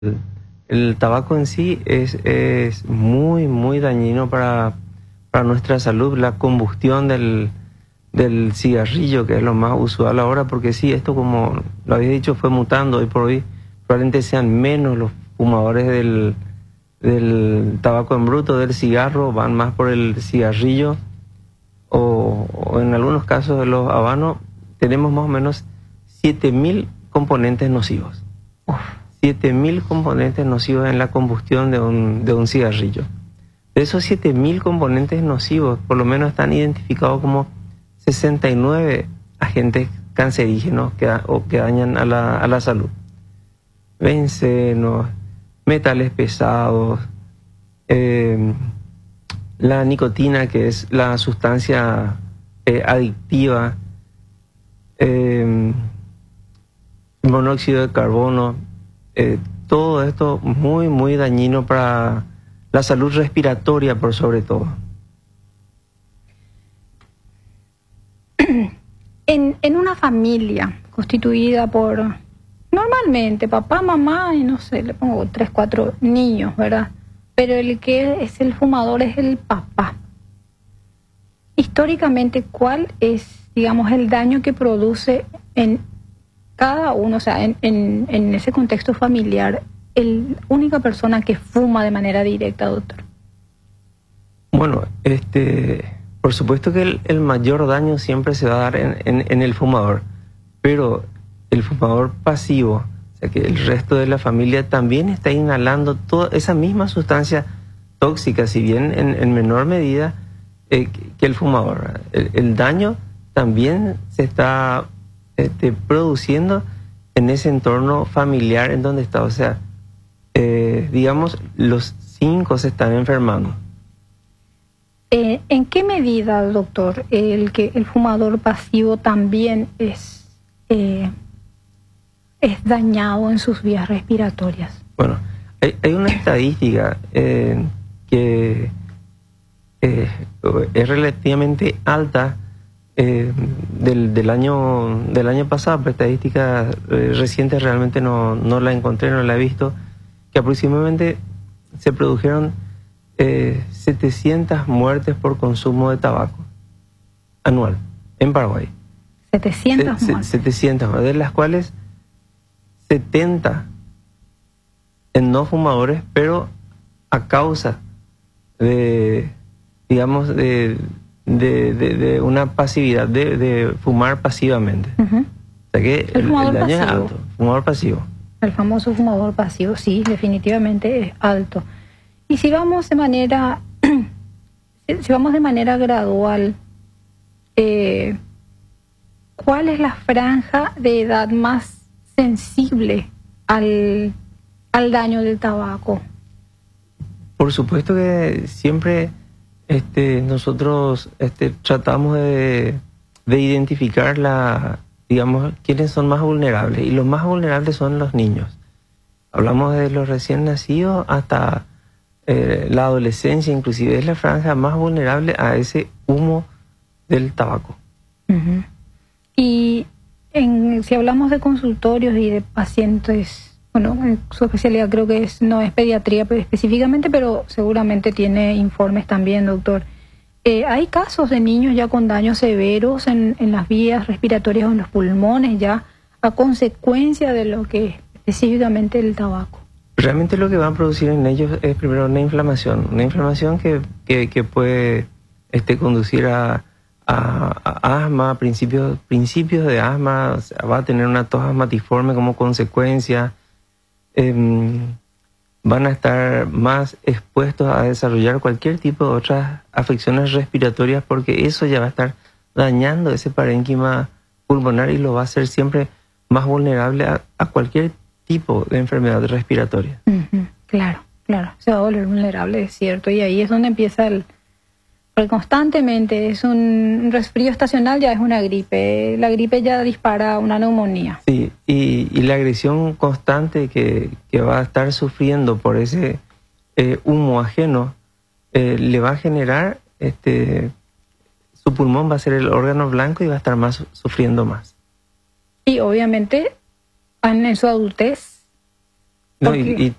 El tabaco en sí es muy, muy dañino para nuestra salud. La combustión del cigarrillo, que es lo más usual ahora, porque sí, esto, como lo había dicho, fue mutando. Hoy por hoy probablemente sean menos los fumadores del tabaco en bruto, del cigarro, van más por el cigarrillo, o en algunos casos de los habanos. Tenemos más o menos 7.000 componentes nocivos. 7.000 componentes nocivos en la combustión de un cigarrillo. De esos 7.000 componentes nocivos, por lo menos están identificados como 69 agentes cancerígenos que dañan a la salud. Bencenos, metales pesados, la nicotina, que es la sustancia adictiva, monóxido de carbono, todo esto muy, muy dañino para la salud respiratoria, por sobre todo. En una familia constituida por, normalmente, papá, mamá y no sé, le pongo 3, 4 niños, ¿verdad? Pero el que es el fumador es el papá. Históricamente, ¿cuál es, digamos, el daño que produce en cada uno, o sea, en ese contexto familiar, la única persona que fuma de manera directa, doctor? Bueno, por supuesto que el mayor daño siempre se va a dar en el fumador, pero el fumador pasivo, o sea, que el resto de la familia también está inhalando toda esa misma sustancia tóxica, si bien en menor medida que el fumador. El daño también se está produciendo en ese entorno familiar en donde está. O sea, digamos, los 5 se están enfermando. ¿En qué medida, doctor, el fumador pasivo también es dañado en sus vías respiratorias? Bueno, hay una estadística que es relativamente alta del año pasado, pero estadísticas recientes realmente no la encontré, no la he visto, que aproximadamente se produjeron 700 muertes por consumo de tabaco anual en Paraguay. 700 muertes. 700, de las cuales 70 en no fumadores, pero a causa de, digamos, de una pasividad, de fumar pasivamente. Uh-huh. O sea que el daño es alto. Fumador pasivo. El famoso fumador pasivo, sí, definitivamente es alto. Y si vamos de manera gradual, ¿cuál es la franja de edad más sensible al daño del tabaco? Por supuesto que siempre nosotros tratamos de identificar digamos, quiénes son más vulnerables, y los más vulnerables son los niños. Hablamos de los recién nacidos hasta la adolescencia, inclusive es la franja más vulnerable a ese humo del tabaco. Uh-huh. Y si hablamos de consultorios y de pacientes, bueno, su especialidad creo que no es pediatría específicamente, pero seguramente tiene informes también, doctor. Hay casos de niños ya con daños severos en las vías respiratorias o en los pulmones, ya a consecuencia de lo que es específicamente el tabaco. Realmente lo que va a producir en ellos es primero una inflamación que puede conducir a asma, principios de asma. O sea, va a tener una tos asmatiforme como consecuencia. Van a estar más expuestos a desarrollar cualquier tipo de otras afecciones respiratorias, porque eso ya va a estar dañando ese parénquima pulmonar y lo va a hacer siempre más vulnerable a cualquier tipo de enfermedad respiratoria. Uh-huh. Claro, se va a volver vulnerable, es cierto, y ahí es donde empieza porque constantemente es un resfrío estacional, ya es una gripe, la gripe ya dispara una neumonía. Sí, y la agresión constante que va a estar sufriendo por ese humo ajeno le va a generar, su pulmón va a ser el órgano blanco y va a estar sufriendo más. Y obviamente en su adultez No, y